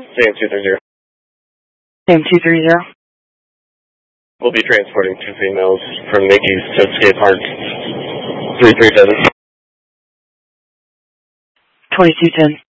Sam 230. Sam 230. We'll be transporting 2 females from Nikki's to Escape Hearts. 337. 2210.